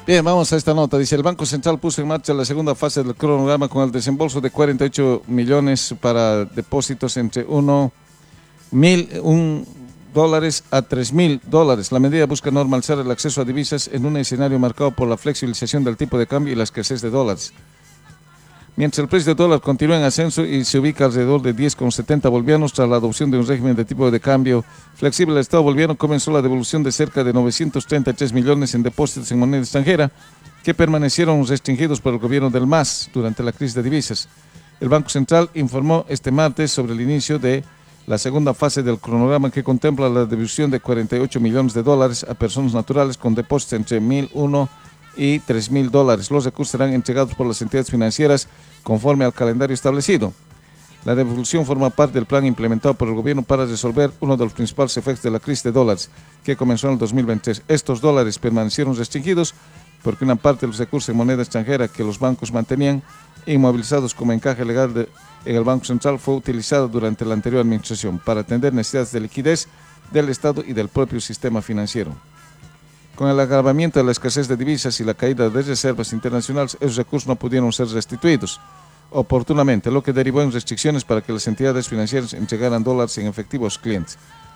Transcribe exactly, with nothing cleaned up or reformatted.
Bien, vamos a esta nota. Dice, el Banco Central puso en marcha la segunda fase del cronograma con el desembolso de cuarenta y ocho millones para depósitos entre uno mil, un dólares a tres mil dólares. La medida busca normalizar el acceso a divisas en un escenario marcado por la flexibilización del tipo de cambio y la escasez de dólares. Mientras el precio del dólar continúa en ascenso y se ubica alrededor de diez con setenta bolivianos tras la adopción de un régimen de tipo de cambio flexible, el Estado boliviano comenzó la devolución de cerca de novecientos treinta y tres millones en depósitos en moneda extranjera que permanecieron restringidos por el gobierno del M A S durante la crisis de divisas. El Banco Central informó este martes sobre el inicio de la segunda fase del cronograma que contempla la devolución de cuarenta y ocho millones de dólares a personas naturales con depósitos entre mil uno y tres mil dólares. Los recursos serán entregados por las entidades financieras conforme al calendario establecido. La devolución forma parte del plan implementado por el gobierno para resolver uno de los principales efectos de la crisis de dólares que comenzó en el dos mil veintitrés. Estos dólares permanecieron restringidos porque una parte de los recursos en moneda extranjera que los bancos mantenían inmovilizados como encaje legal de, en el Banco Central fue utilizado durante la anterior administración para atender necesidades de liquidez del Estado y del propio sistema financiero. Con el agravamiento de la escasez de divisas y la caída de reservas internacionales, esos recursos no pudieron ser restituidos oportunamente, lo que derivó en restricciones para que las entidades financieras entregaran dólares en efectivo a sus clientes.